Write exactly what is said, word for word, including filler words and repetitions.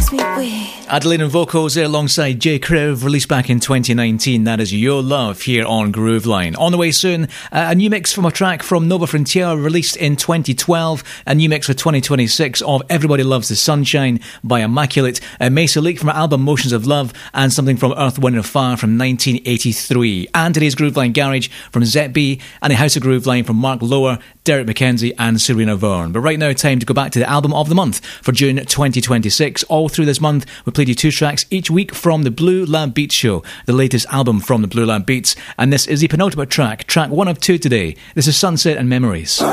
makes me weak. Adeline and vocals there alongside J. Crew, released back in twenty nineteen. That is Your Love here on Grooveline. On the way soon, uh, a new mix from a track from Nova Frontier released in twenty twelve. A new mix for twenty twenty-six of Everybody Loves the Sunshine by Immaculate. Uh, Mesa Leak from her album Motions of Love, and something from Earth, Wind and Fire from nineteen eighty-three. And today's Grooveline Garage from Zet B, and a House of Grooveline from Mark Lower, Derek McKenzie and Serena Vaughan. But right now, time to go back to the album of the month for June twenty twenty-six. All through this month, we played you two tracks each week from the Blue Lab Beats show, the latest album from the Blue Lab Beats, and this is the penultimate track, track one of two today. This is Sunset and Memories.